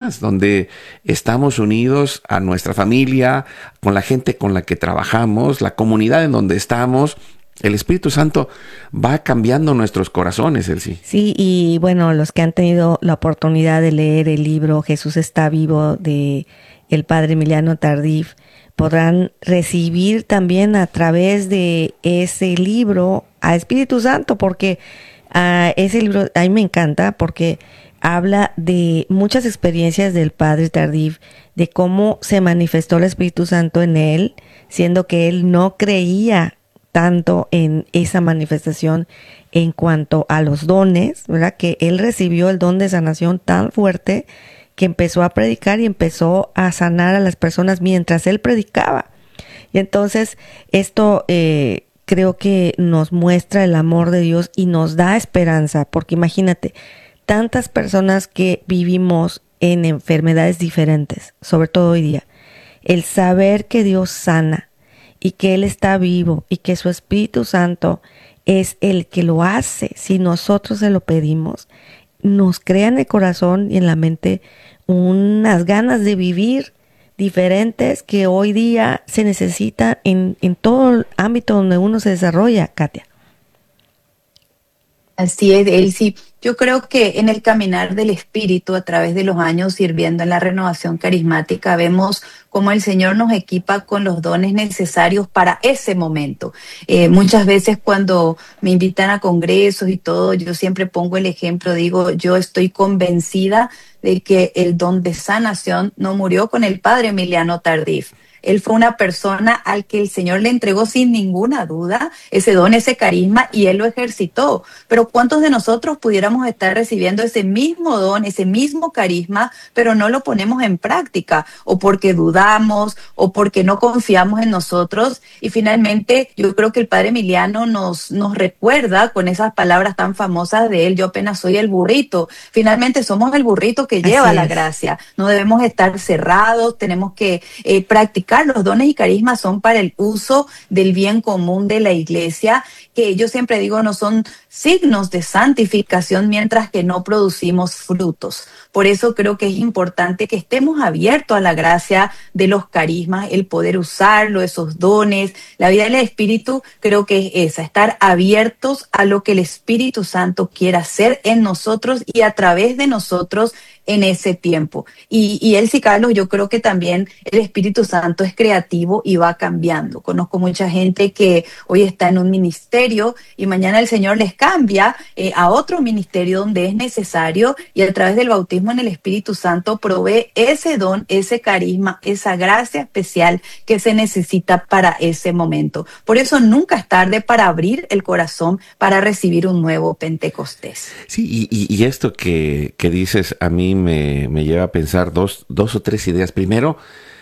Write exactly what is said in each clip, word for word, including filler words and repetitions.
más, donde estamos unidos a nuestra familia, con la gente con la que trabajamos, la comunidad en donde estamos. El Espíritu Santo va cambiando nuestros corazones, Elsie. Sí, y bueno, los que han tenido la oportunidad de leer el libro Jesús está vivo de el padre Emiliano Tardif, podrán recibir también a través de ese libro a Espíritu Santo, porque uh, ese libro a mí me encanta porque habla de muchas experiencias del padre Tardif, de cómo se manifestó el Espíritu Santo en él, siendo que él no creía tanto en esa manifestación en cuanto a los dones, ¿verdad? Que él recibió el don de sanación tan fuerte que empezó a predicar y empezó a sanar a las personas mientras él predicaba. Y entonces esto eh, creo que nos muestra el amor de Dios y nos da esperanza, porque imagínate, tantas personas que vivimos en enfermedades diferentes, sobre todo hoy día, el saber que Dios sana y que Él está vivo y que su Espíritu Santo es el que lo hace si nosotros se lo pedimos, nos crea en el corazón y en la mente unas ganas de vivir diferentes que hoy día se necesitan en, en todo el ámbito donde uno se desarrolla, Katia. Así es, Elsie. Yo creo que en el caminar del Espíritu a través de los años sirviendo en la renovación carismática vemos cómo el Señor nos equipa con los dones necesarios para ese momento. Eh, muchas veces cuando me invitan a congresos y todo, yo siempre pongo el ejemplo, digo, yo estoy convencida de que el don de sanación no murió con el padre Emiliano Tardif. Él fue una persona al que el Señor le entregó sin ninguna duda ese don, ese carisma, y él lo ejercitó. Pero ¿cuántos de nosotros pudiéramos estar recibiendo ese mismo don, ese mismo carisma, pero no lo ponemos en práctica? O porque dudamos, o porque no confiamos en nosotros. Y finalmente, yo creo que el padre Emiliano nos, nos recuerda con esas palabras tan famosas de él, yo apenas soy el burrito. Finalmente somos el burrito que lleva la gracia. No debemos estar cerrados, tenemos que eh, practicar. Los dones y carismas son para el uso del bien común de la iglesia, que yo siempre digo no son signos de santificación mientras que no producimos frutos. Por eso creo que es importante que estemos abiertos a la gracia de los carismas, el poder usarlo, esos dones. La vida del Espíritu creo que es esa, estar abiertos a lo que el Espíritu Santo quiera hacer en nosotros y a través de nosotros en ese tiempo. Y, y él, sí, Carlos, yo creo que también el Espíritu Santo es creativo y va cambiando. Conozco mucha gente que hoy está en un ministerio y mañana el Señor les cambia eh, a otro ministerio donde es necesario, y a través del bautismo en el Espíritu Santo provee ese don, ese carisma, esa gracia especial que se necesita para ese momento. Por eso nunca es tarde para abrir el corazón para recibir un nuevo Pentecostés. Sí, y, y, y esto que, que dices a mí me, me lleva a pensar dos, dos o tres ideas. Primero,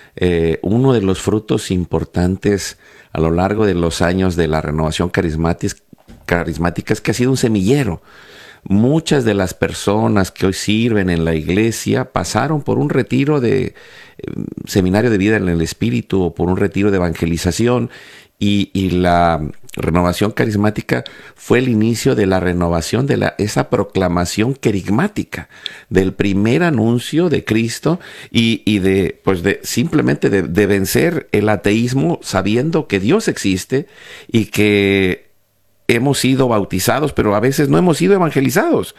eh, uno de los frutos importantes a lo largo de los años de la renovación carismática, carismática es que ha sido un semillero. Muchas de las personas que hoy sirven en la iglesia pasaron por un retiro de eh, seminario de vida en el Espíritu o por un retiro de evangelización, y, y la renovación carismática fue el inicio de la renovación de la, esa proclamación querigmática, del primer anuncio de Cristo y, y de, pues de simplemente de, de vencer el ateísmo sabiendo que Dios existe y que hemos sido bautizados, pero a veces no hemos sido evangelizados.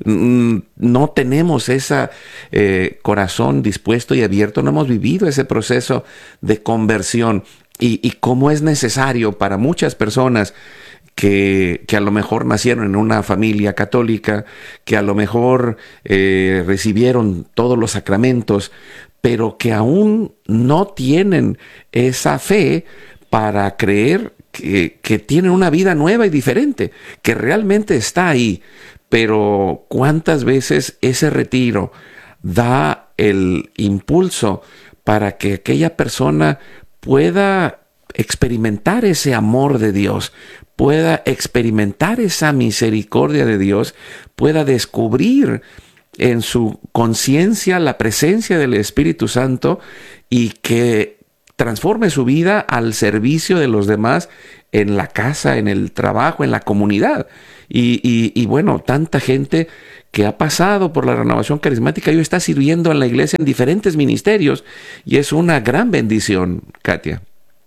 No tenemos ese eh, corazón dispuesto y abierto, no hemos vivido ese proceso de conversión. Y, y cómo es necesario para muchas personas que, que a lo mejor nacieron en una familia católica, que a lo mejor eh, recibieron todos los sacramentos, pero que aún no tienen esa fe para creer que, que tienen una vida nueva y diferente, que realmente está ahí. Pero ¿cuántas veces ese retiro da el impulso para que aquella persona pueda experimentar ese amor de Dios, pueda experimentar esa misericordia de Dios, pueda descubrir en su conciencia la presencia del Espíritu Santo y que transforme su vida al servicio de los demás en la casa, en el trabajo, en la comunidad? Y, y, y bueno, tanta gente que ha pasado por la renovación carismática y hoy está sirviendo en la iglesia en diferentes ministerios y es una gran bendición, Katia.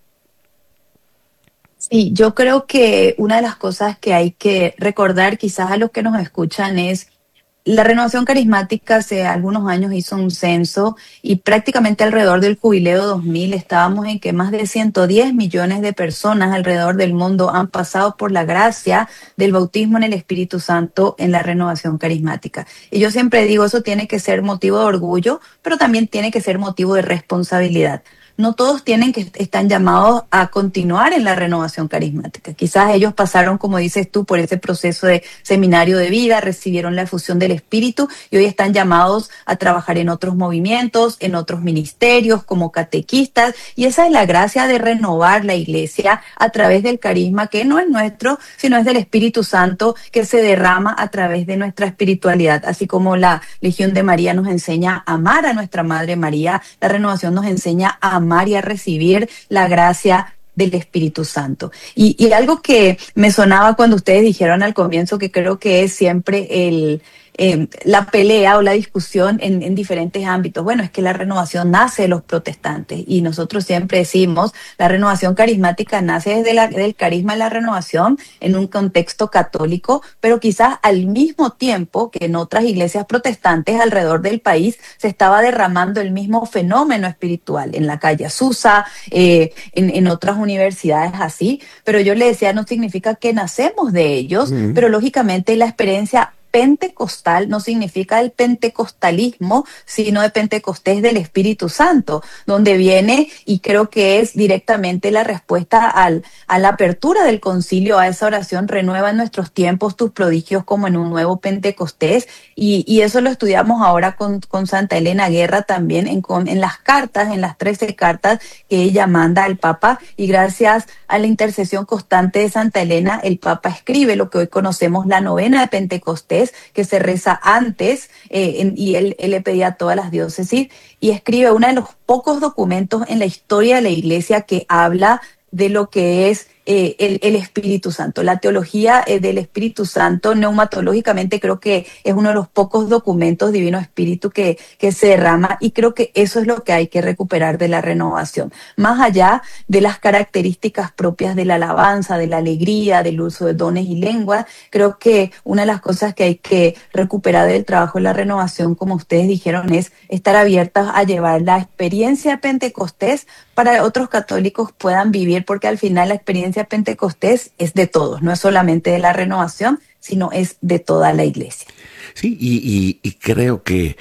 Sí, yo creo que una de las cosas que hay que recordar quizás a los que nos escuchan es la renovación carismática. Hace algunos años hizo un censo y prácticamente alrededor del jubileo dos mil estábamos en que más de ciento diez millones de personas alrededor del mundo han pasado por la gracia del bautismo en el Espíritu Santo en la renovación carismática. Y yo siempre digo, eso tiene que ser motivo de orgullo, pero también tiene que ser motivo de responsabilidad. No todos tienen que están llamados a continuar en la renovación carismática. Quizás ellos pasaron, como dices tú, por ese proceso de seminario de vida, recibieron la efusión del Espíritu y hoy están llamados a trabajar en otros movimientos, en otros ministerios, como catequistas. Y esa es la gracia de renovar la iglesia a través del carisma, que no es nuestro, sino es del Espíritu Santo, que se derrama a través de nuestra espiritualidad. Así como la Legión de María nos enseña a amar a nuestra Madre María, la renovación nos enseña a amar y a recibir la gracia del Espíritu Santo. Y, y algo que me sonaba cuando ustedes dijeron al comienzo, que creo que es siempre el, eh, la pelea o la discusión en, en diferentes ámbitos. Bueno, es que la renovación nace de los protestantes y nosotros siempre decimos, la renovación carismática nace desde la, del carisma de la renovación en un contexto católico, pero quizás al mismo tiempo que en otras iglesias protestantes alrededor del país se estaba derramando el mismo fenómeno espiritual, en la calle Azusa, eh, en, en otras universidades así, pero yo le decía, no significa que nacemos de ellos, mm. pero lógicamente la experiencia pentecostal no significa el pentecostalismo, sino de Pentecostés del Espíritu Santo, donde viene, y creo que es directamente la respuesta al, a la apertura del concilio, a esa oración, renueva en nuestros tiempos tus prodigios como en un nuevo Pentecostés, y, y eso lo estudiamos ahora con, con Santa Elena Guerra también, en, con, en las cartas, en las trece cartas que ella manda al Papa, y gracias a la intercesión constante de Santa Elena, el Papa escribe lo que hoy conocemos la novena de Pentecostés, que se reza antes, eh, en, y él, él le pedía a todas las diócesis, y escribe uno de los pocos documentos en la historia de la Iglesia que habla de lo que es eh, el, el Espíritu Santo. La teología eh, del Espíritu Santo, neumatológicamente, creo que es uno de los pocos documentos Divino Espíritu que, que se derrama, y creo que eso es lo que hay que recuperar de la renovación. Más allá de las características propias de la alabanza, de la alegría, del uso de dones y lenguas, creo que una de las cosas que hay que recuperar del trabajo de la renovación, como ustedes dijeron, es estar abiertas a llevar la experiencia de Pentecostés para que otros católicos puedan vivir, porque al final la experiencia Pentecostés es de todos, no es solamente de la renovación, sino es de toda la iglesia. Sí, y, y, y creo que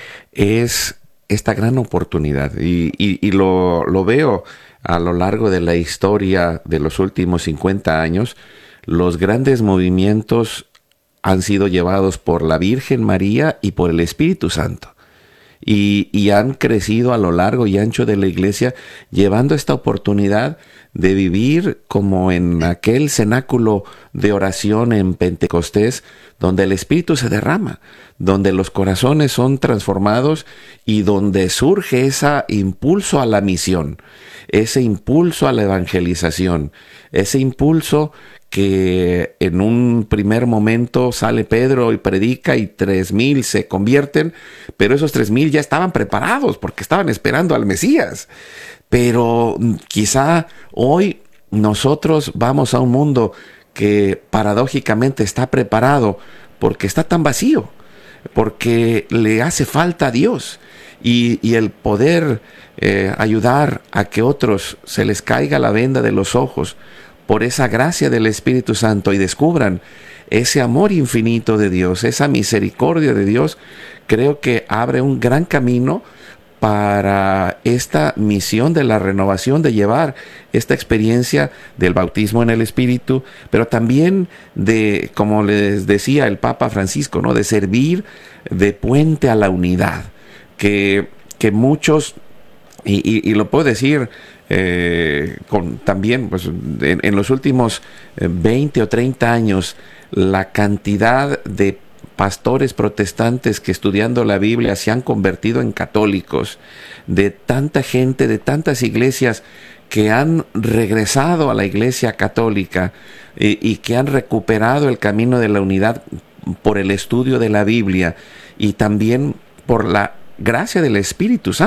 es esta gran oportunidad, y, y, y lo, lo veo a lo largo de la historia de los últimos cincuenta años, los grandes movimientos han sido llevados por la Virgen María y por el Espíritu Santo. Y, y han crecido a lo largo y ancho de la iglesia, llevando esta oportunidad de vivir como en aquel cenáculo de oración en Pentecostés, donde el Espíritu se derrama, donde los corazones son transformados y donde surge ese impulso a la misión, ese impulso a la evangelización, ese impulso que en un primer momento sale Pedro y predica y tres mil se convierten, pero esos tres mil ya estaban preparados porque estaban esperando al Mesías. Pero quizá hoy nosotros vamos a un mundo que paradójicamente está preparado porque está tan vacío, porque le hace falta a Dios, y, y el poder eh, ayudar a que otros se les caiga la venda de los ojos por esa gracia del Espíritu Santo y descubran ese amor infinito de Dios, esa misericordia de Dios, creo que abre un gran camino para esta misión de la renovación, de llevar esta experiencia del bautismo en el Espíritu, pero también de, como les decía el Papa Francisco, ¿no?, de servir de puente a la unidad, que, que muchos, y, y, y lo puedo decir, Eh, con, también pues, en, en los últimos eh, veinte o treinta años, la cantidad de pastores protestantes que estudiando la Biblia se han convertido en católicos, de tanta gente, de tantas iglesias que han regresado a la iglesia católica eh, y que han recuperado el camino de la unidad por el estudio de la Biblia y también por la gracia del Espíritu Santo.